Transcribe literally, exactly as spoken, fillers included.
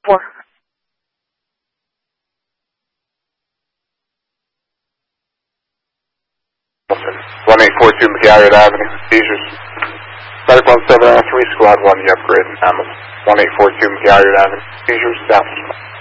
Four. one eight four two McGalliard Avenue, seizures. Medic one seven three, Squad one, you upgrade. one eight four two McGalliard Avenue, seizures, south.